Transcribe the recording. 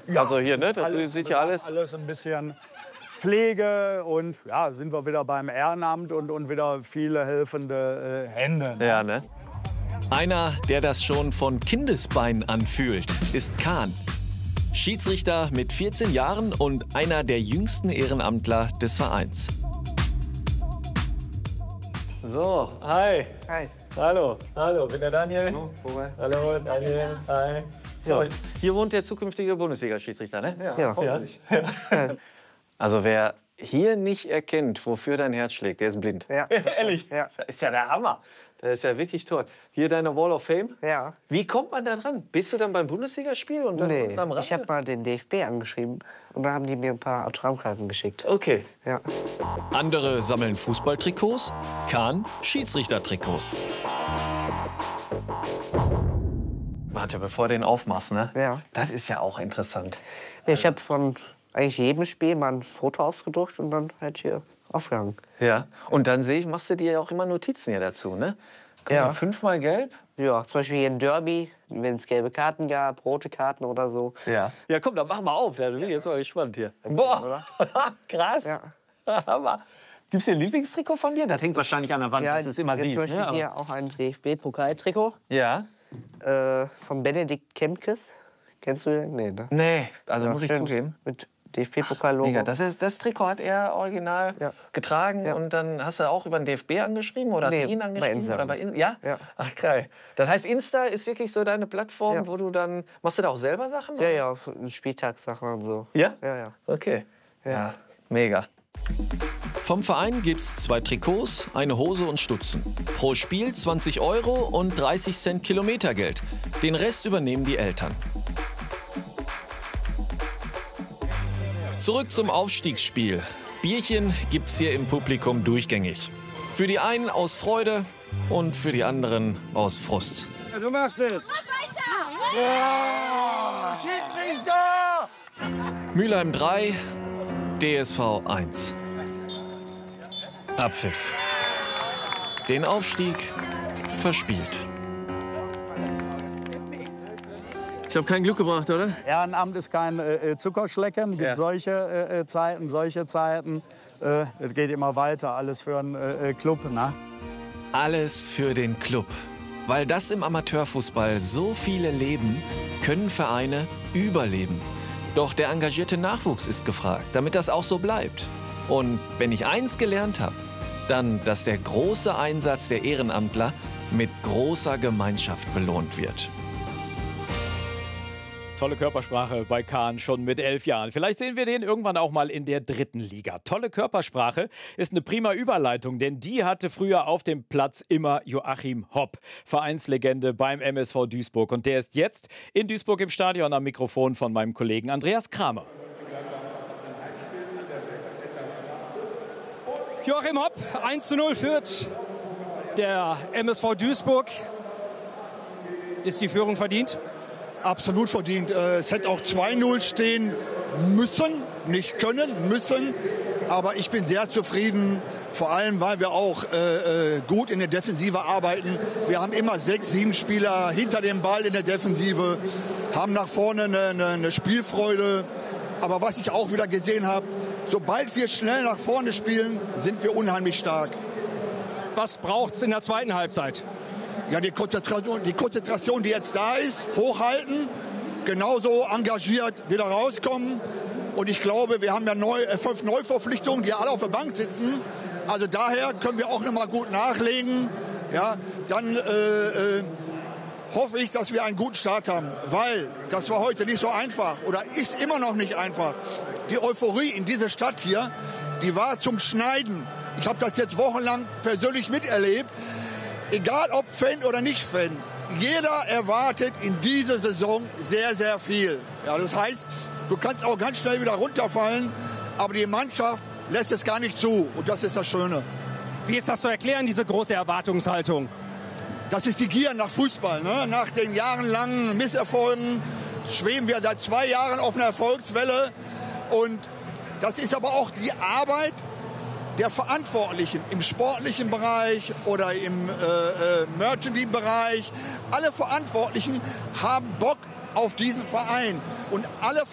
Ja, also hier, ne? Das alles, sieht ja alles. Alles ein bisschen Pflege und ja, sind wir wieder beim Ehrenamt und wieder viele helfende Hände. Ja, ne? Einer, der das schon von Kindesbeinen anfühlt, ist Kahn. Schiedsrichter mit 14 Jahren und einer der jüngsten Ehrenamtler des Vereins. So, hi. Hi. Hallo, hallo, bin der Daniel? Hallo, Daniel. Hi. So, hier wohnt der zukünftige Bundesliga-Schiedsrichter, ne? Ja, hoffentlich. Also wer hier nicht erkennt, wofür dein Herz schlägt, der ist blind. Ja. Ehrlich? Ja. Das ist ja der Hammer. Das ist ja wirklich toll. Hier deine Wall of Fame. Ja. Wie kommt man da dran? Bist du dann beim Bundesligaspiel und dann Nee, beim ich habe mal den DFB angeschrieben und da haben die mir ein paar Autogrammkarten geschickt. Okay. Ja. Andere sammeln Fußballtrikots, Kahn Schiedsrichtertrikots. Warte, bevor du den aufmachst, ne? Ja. Das ist ja auch interessant. Nee, ich habe von eigentlich jedem Spiel mal ein Foto ausgedruckt und dann halt hier aufgehangen. Ja. Und dann sehe ich, machst du dir ja auch immer Notizen hier dazu, ne? Ja. 5-mal gelb? Ja, zum Beispiel hier in Derby, wenn es gelbe Karten gab, rote Karten oder so. Ja. Ja, komm, dann mach mal auf. Da bin ich jetzt mal gespannt hier. Erzähl, Boah, krass. Ja. Hammer. Gibt es hier ein Lieblingstrikot von dir? Das hängt wahrscheinlich an der Wand, dass du es immer jetzt siehst. zum Beispiel Ne? Aber- hier auch ein DFB-Pokaltrikot Ja. von Benedikt Kempkes. Kennst du den? Nee, ne? Nee, also Ja, muss ich schön. zugeben. Mit DFB-Pokal-Logo. Mega, das Trikot hat er original Ja. getragen Ja. und dann hast du auch über den DFB angeschrieben oder hast Nee, du ihn bei angeschrieben? Insta. Oder ja? Ja. Ach geil. Das heißt, Insta ist wirklich so deine Plattform, Ja. wo du dann, machst du da auch selber Sachen? Ja, ja, Spieltagssachen und so. Ja? Ja, ja. Okay. Ja. Ja, mega. Vom Verein gibt's 2 Trikots, eine Hose und Stutzen. Pro Spiel 20 € und 30 Cent Kilometergeld. Den Rest übernehmen die Eltern. Zurück zum Aufstiegsspiel. Bierchen gibt's hier im Publikum durchgängig. Für die einen aus Freude und für die anderen aus Frust. Ja, du machst es. Ja, Schiedsrichter! Mülheim 3, DSV 1. Abpfiff. Den Aufstieg verspielt. Ich habe kein Glück gebracht, oder? Ehrenamt ist kein Zuckerschlecken. Es gibt Ja. solche Zeiten, solche Zeiten. Es geht immer weiter, alles für einen Club. Ne? Alles für den Club. Weil das im Amateurfußball so viele leben, können Vereine überleben. Doch der engagierte Nachwuchs ist gefragt, damit das auch so bleibt. Und wenn ich eins gelernt habe, dann, dass der große Einsatz der Ehrenamtler mit großer Gemeinschaft belohnt wird. Tolle Körpersprache bei Kahn schon mit 11 Jahren. Vielleicht sehen wir den irgendwann auch mal in der 3. Liga. Tolle Körpersprache ist eine prima Überleitung, denn die hatte früher auf dem Platz immer Joachim Hopp, Vereinslegende beim MSV Duisburg. Und der ist jetzt in Duisburg im Stadion am Mikrofon von meinem Kollegen Andreas Kramer. Joachim Hopp, 1:0 führt der MSV Duisburg. Ist die Führung verdient? Absolut verdient. Es hätte auch 2:0 stehen müssen, nicht können, müssen. Aber ich bin sehr zufrieden, vor allem, weil wir auch gut in der Defensive arbeiten. Wir haben immer 6, 7 Spieler hinter dem Ball in der Defensive, haben nach vorne eine Spielfreude. Aber was ich auch wieder gesehen habe, sobald wir schnell nach vorne spielen, sind wir unheimlich stark. Was braucht's in der zweiten Halbzeit? Ja, die Konzentration, die jetzt da ist, hochhalten, genauso engagiert wieder rauskommen. Und ich glaube, wir haben ja 5 Neuverpflichtungen, die alle auf der Bank sitzen. Also daher können wir auch noch mal gut nachlegen. Ja, dann hoffe ich, dass wir einen guten Start haben, weil das war heute nicht so einfach oder ist immer noch nicht einfach. Die Euphorie in dieser Stadt hier, die war zum Schneiden. Ich habe das jetzt wochenlang persönlich miterlebt. Egal ob Fan oder nicht Fan, jeder erwartet in dieser Saison sehr, sehr viel. Ja, das heißt, du kannst auch ganz schnell wieder runterfallen, aber die Mannschaft lässt es gar nicht zu und das ist das Schöne. Wie ist das zu erklären, diese große Erwartungshaltung? Das ist die Gier nach Fußball. Ne? Nach den jahrelangen Misserfolgen schweben wir seit 2 Jahren auf einer Erfolgswelle. Und das ist aber auch die Arbeit der Verantwortlichen im sportlichen Bereich oder im Merchandising-Bereich. Alle Verantwortlichen haben Bock auf diesen Verein. Und alle